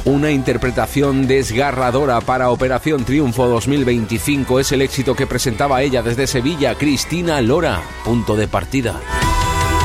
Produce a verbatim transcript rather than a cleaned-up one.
Una interpretación desgarradora para Operación Triunfo dos mil veinticinco es el éxito que presentaba ella desde Sevilla, Cristina Lora, punto de partida.